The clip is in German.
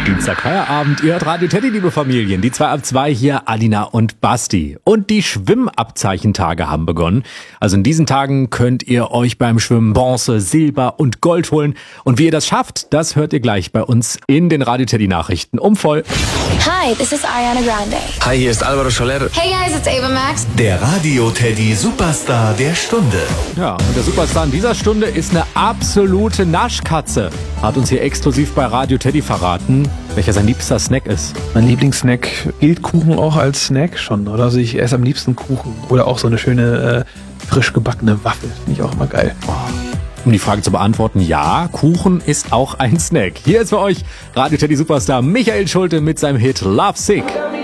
Dienstag Feierabend, ihr hört Radio Teddy, liebe Familien. Die 2 ab 2 hier, Alina und Basti. Und die Schwimmabzeichentage haben begonnen. Also in diesen Tagen könnt ihr euch beim Schwimmen Bronze, Silber und Gold holen. Und wie ihr das schafft, das hört ihr gleich bei uns in den Radio Teddy Nachrichten um voll. Hi, this is Ariana Grande. Hi, hier ist Alvaro Soler. Hey guys, it's Ava Max. Der Radio Teddy Superstar der Stunde. Ja, und der Superstar in dieser Stunde ist eine absolute Naschkatze. Hat uns hier exklusiv bei Radio Teddy verraten, welcher sein liebster Snack ist. Mein Lieblingssnack, gilt Kuchen auch als Snack schon, oder? Also ich esse am liebsten Kuchen. Oder auch so eine schöne, frisch gebackene Waffel. Finde ich auch immer geil. Um die Frage zu beantworten, ja, Kuchen ist auch ein Snack. Hier ist für euch Radio Teddy Superstar Michael Schulte mit seinem Hit Love Sick.